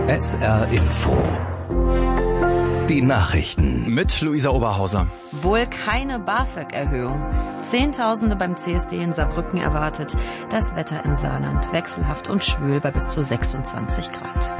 SR Info. Die Nachrichten. Mit Luisa Oberhauser. Wohl keine BAföG-Erhöhung. Zehntausende beim CSD in Saarbrücken erwartet. Das Wetter im Saarland wechselhaft und schwül bei bis zu 26 Grad.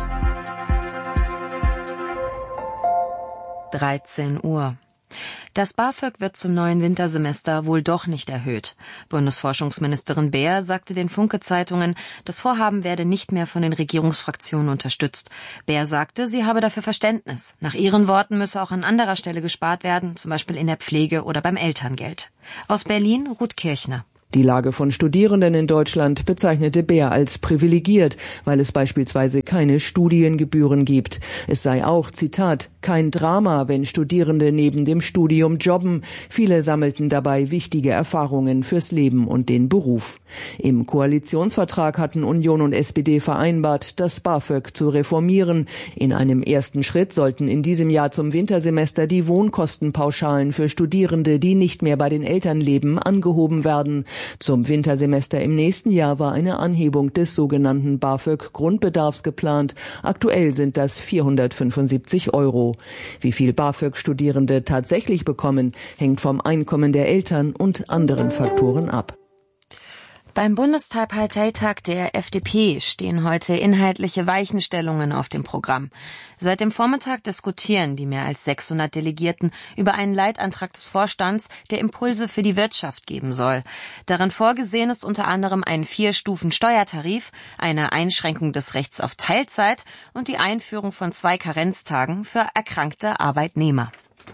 13 Uhr. Das BAföG wird zum neuen Wintersemester wohl doch nicht erhöht. Bundesforschungsministerin Beer sagte den Funke-Zeitungen, das Vorhaben werde nicht mehr von den Regierungsfraktionen unterstützt. Beer sagte, sie habe dafür Verständnis. Nach ihren Worten müsse auch an anderer Stelle gespart werden, zum Beispiel in der Pflege oder beim Elterngeld. Aus Berlin, Ruth Kirchner. Die Lage von Studierenden in Deutschland bezeichnete Beer als privilegiert, weil es beispielsweise keine Studiengebühren gibt. Es sei auch, Zitat, kein Drama, wenn Studierende neben dem Studium jobben. Viele sammelten dabei wichtige Erfahrungen fürs Leben und den Beruf. Im Koalitionsvertrag hatten Union und SPD vereinbart, das BAföG zu reformieren. In einem ersten Schritt sollten in diesem Jahr zum Wintersemester die Wohnkostenpauschalen für Studierende, die nicht mehr bei den Eltern leben, angehoben werden. Zum Wintersemester im nächsten Jahr war eine Anhebung des sogenannten BAföG-Grundbedarfs geplant. Aktuell sind das 475 €. Wie viel BAföG Studierende tatsächlich bekommen, hängt vom Einkommen der Eltern und anderen Faktoren ab. Beim Bundesparteitag der FDP stehen heute inhaltliche Weichenstellungen auf dem Programm. Seit dem Vormittag diskutieren die mehr als 600 Delegierten über einen Leitantrag des Vorstands, der Impulse für die Wirtschaft geben soll. Darin vorgesehen ist unter anderem ein 4-Stufen-Steuertarif, eine Einschränkung des Rechts auf Teilzeit und die Einführung von 2 Karenztagen für erkrankte Arbeitnehmer.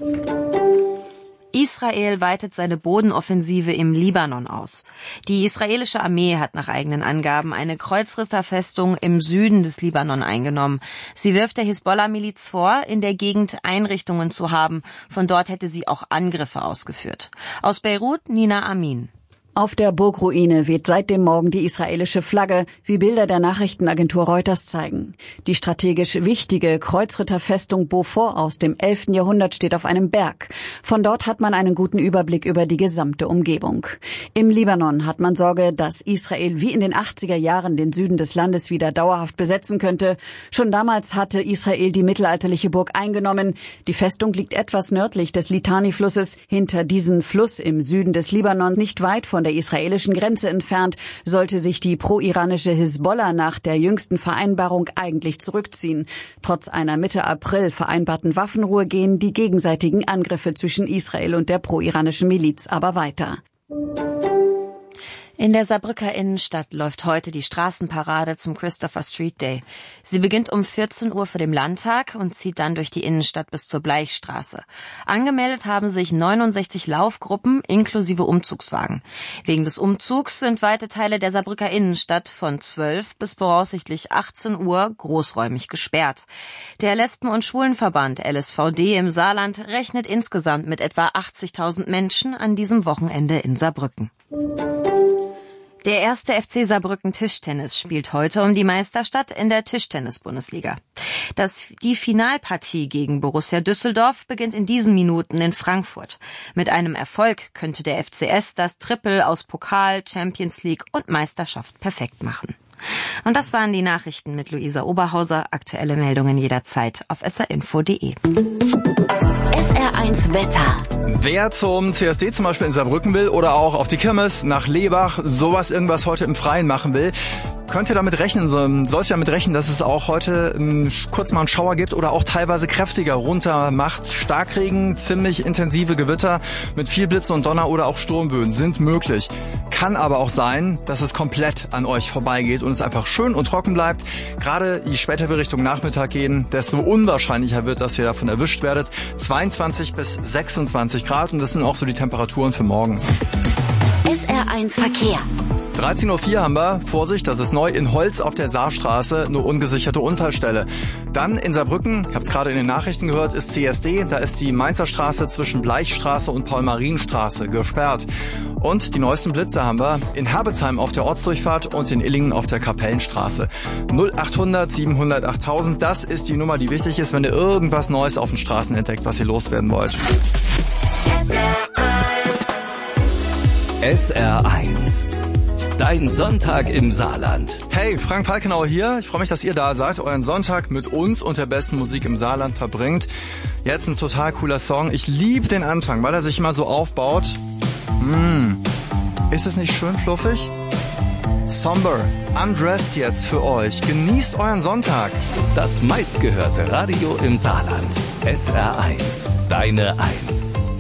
Israel weitet seine Bodenoffensive im Libanon aus. Die israelische Armee hat nach eigenen Angaben eine Kreuzritterfestung im Süden des Libanon eingenommen. Sie wirft der Hisbollah-Miliz vor, in der Gegend Einrichtungen zu haben. Von dort hätte sie auch Angriffe ausgeführt. Aus Beirut, Nina Amin. Auf der Burgruine weht seit dem Morgen die israelische Flagge, wie Bilder der Nachrichtenagentur Reuters zeigen. Die strategisch wichtige Kreuzritterfestung Beaufort aus dem 11. Jahrhundert steht auf einem Berg. Von dort hat man einen guten Überblick über die gesamte Umgebung. Im Libanon hat man Sorge, dass Israel wie in den 80er Jahren den Süden des Landes wieder dauerhaft besetzen könnte. Schon damals hatte Israel die mittelalterliche Burg eingenommen. Die Festung liegt etwas nördlich des Litani-Flusses. Hinter diesem Fluss im Süden des Libanon, nicht weit von der israelischen Grenze entfernt, sollte sich die pro-iranische Hisbollah nach der jüngsten Vereinbarung eigentlich zurückziehen. Trotz einer Mitte April vereinbarten Waffenruhe gehen die gegenseitigen Angriffe zwischen Israel und der pro-iranischen Miliz aber weiter. In der Saarbrücker Innenstadt läuft heute die Straßenparade zum Christopher Street Day. Sie beginnt um 14 Uhr vor dem Landtag und zieht dann durch die Innenstadt bis zur Bleichstraße. Angemeldet haben sich 69 Laufgruppen inklusive Umzugswagen. Wegen des Umzugs sind weite Teile der Saarbrücker Innenstadt von 12 bis voraussichtlich 18 Uhr großräumig gesperrt. Der Lesben- und Schwulenverband LSVD im Saarland rechnet insgesamt mit etwa 80.000 Menschen an diesem Wochenende in Saarbrücken. Der erste FC Saarbrücken Tischtennis spielt heute um die Meisterstadt in der Tischtennis-Bundesliga. Die Finalpartie gegen Borussia Düsseldorf beginnt in diesen Minuten in Frankfurt. Mit einem Erfolg könnte der FCS das Triple aus Pokal, Champions League und Meisterschaft perfekt machen. Und das waren die Nachrichten mit Luisa Oberhauser. Aktuelle Meldungen jederzeit auf srinfo.de. SR1 Wetter. Wer zum CSD zum Beispiel in Saarbrücken will oder auch auf die Kirmes nach Lebach, irgendwas heute im Freien machen will, sollte damit rechnen, dass es auch heute kurz mal einen Schauer gibt oder auch teilweise kräftiger runter macht. Starkregen, ziemlich intensive Gewitter mit viel Blitz und Donner oder auch Sturmböen sind möglich. Kann aber auch sein, dass es komplett an euch vorbeigeht und es einfach schön und trocken bleibt. Gerade je später wir Richtung Nachmittag gehen, desto unwahrscheinlicher wird, dass ihr davon erwischt werdet. 22 bis 26 Grad und das sind auch so die Temperaturen für morgen. SR1 Verkehr. 13.04 Uhr haben wir, Vorsicht, das ist neu, in Holz auf der Saarstraße, eine ungesicherte Unfallstelle. Dann in Saarbrücken, ich habe es gerade in den Nachrichten gehört, ist CSD, da ist die Mainzer Straße zwischen Bleichstraße und Paul-Marien-Straße gesperrt. Und die neuesten Blitze haben wir in Herbesheim auf der Ortsdurchfahrt und in Illingen auf der Kapellenstraße. 0800 700 8000, das ist die Nummer, die wichtig ist, wenn ihr irgendwas Neues auf den Straßen entdeckt, was ihr loswerden wollt. SR1 Dein Sonntag im Saarland. Hey, Frank Falkenauer hier. Ich freue mich, dass ihr da seid, euren Sonntag mit uns und der besten Musik im Saarland verbringt. Jetzt ein total cooler Song. Ich liebe den Anfang, weil er sich immer so aufbaut. Ist es nicht schön fluffig? Somber, Undressed jetzt für euch. Genießt euren Sonntag. Das meistgehörte Radio im Saarland. SR1, deine 1.